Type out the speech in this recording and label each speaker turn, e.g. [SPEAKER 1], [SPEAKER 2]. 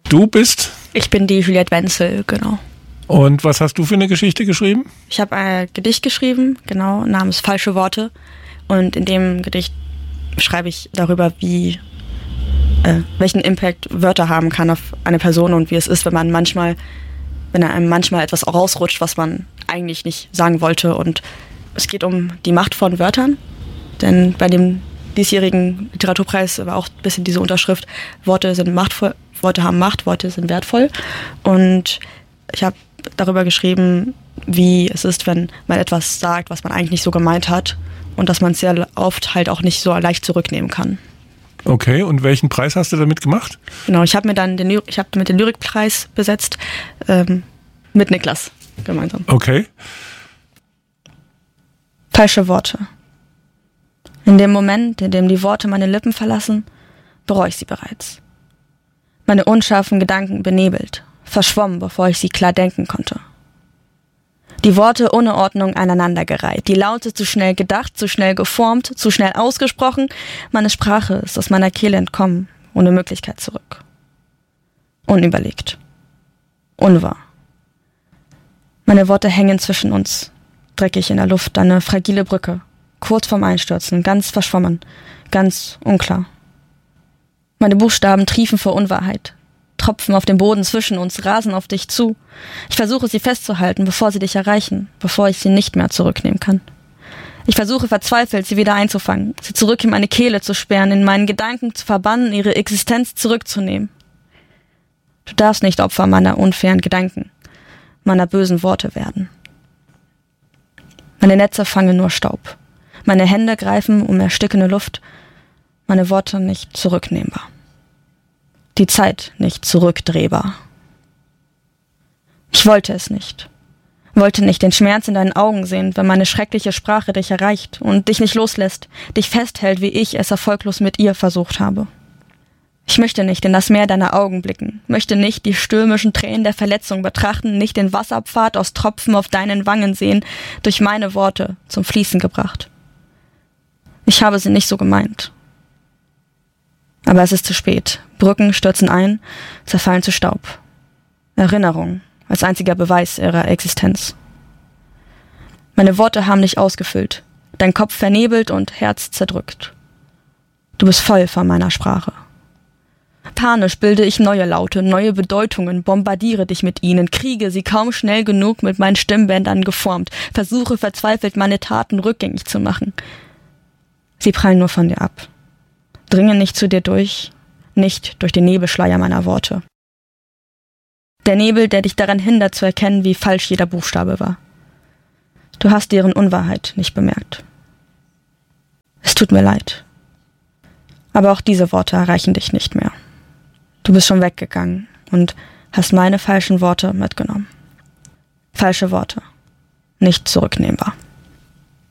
[SPEAKER 1] Du bist?
[SPEAKER 2] Ich bin die Juliette Wenzel, genau.
[SPEAKER 1] Und was hast du für eine Geschichte geschrieben?
[SPEAKER 2] Ich habe ein Gedicht geschrieben, genau, namens Falsche Worte. Und in dem Gedicht schreibe ich darüber, welchen Impact Wörter haben kann auf eine Person und wie es ist, wenn einem manchmal etwas rausrutscht, was man eigentlich nicht sagen wollte. Und es geht um die Macht von Wörtern, denn bei dem diesjährigen Literaturpreis war auch ein bisschen diese Unterschrift: Worte sind machtvoll, Worte haben Macht, Worte sind wertvoll. Und ich habe darüber geschrieben, wie es ist, wenn man etwas sagt, was man eigentlich nicht so gemeint hat und dass man es sehr oft halt auch nicht so leicht zurücknehmen kann.
[SPEAKER 1] Okay, und welchen Preis hast du damit gemacht?
[SPEAKER 2] Genau, ich habe mit den Lyrikpreis besetzt, mit Niklas gemeinsam.
[SPEAKER 1] Okay.
[SPEAKER 2] Falsche Worte. In dem Moment, in dem die Worte meine Lippen verlassen, bereue ich sie bereits. Meine unscharfen Gedanken benebelt, verschwommen, bevor ich sie klar denken konnte. Die Worte ohne Ordnung aneinandergereiht, die Laute zu schnell gedacht, zu schnell geformt, zu schnell ausgesprochen. Meine Sprache ist aus meiner Kehle entkommen, ohne Möglichkeit zurück. Unüberlegt. Unwahr. Meine Worte hängen zwischen uns, dreckig in der Luft, eine fragile Brücke, kurz vorm Einstürzen, ganz verschwommen, ganz unklar. Meine Buchstaben triefen vor Unwahrheit, Tropfen auf dem Boden zwischen uns, rasen auf dich zu. Ich versuche, sie festzuhalten, bevor sie dich erreichen, bevor ich sie nicht mehr zurücknehmen kann. Ich versuche verzweifelt, sie wieder einzufangen, sie zurück in meine Kehle zu sperren, in meinen Gedanken zu verbannen, ihre Existenz zurückzunehmen. Du darfst nicht Opfer meiner unfairen Gedanken, meiner bösen Worte werden. Meine Netze fangen nur Staub. Meine Hände greifen um erstickende Luft, meine Worte nicht zurücknehmbar. Die Zeit nicht zurückdrehbar. Ich wollte es nicht. Wollte nicht den Schmerz in deinen Augen sehen, wenn meine schreckliche Sprache dich erreicht und dich nicht loslässt, dich festhält, wie ich es erfolglos mit ihr versucht habe. Ich möchte nicht in das Meer deiner Augen blicken, möchte nicht die stürmischen Tränen der Verletzung betrachten, nicht den Wasserpfad aus Tropfen auf deinen Wangen sehen, durch meine Worte zum Fließen gebracht. Ich habe sie nicht so gemeint. Aber es ist zu spät. Brücken stürzen ein, zerfallen zu Staub. Erinnerung als einziger Beweis ihrer Existenz. Meine Worte haben dich ausgefüllt, dein Kopf vernebelt und Herz zerdrückt. Du bist voll von meiner Sprache. Panisch bilde ich neue Laute, neue Bedeutungen, bombardiere dich mit ihnen, kriege sie kaum schnell genug mit meinen Stimmbändern geformt, versuche verzweifelt meine Taten rückgängig zu machen. Sie prallen nur von dir ab, dringen nicht zu dir durch, nicht durch den Nebelschleier meiner Worte. Der Nebel, der dich daran hindert zu erkennen, wie falsch jeder Buchstabe war. Du hast deren Unwahrheit nicht bemerkt. Es tut mir leid. Aber auch diese Worte erreichen dich nicht mehr. Du bist schon weggegangen und hast meine falschen Worte mitgenommen. Falsche Worte. Nicht zurücknehmbar.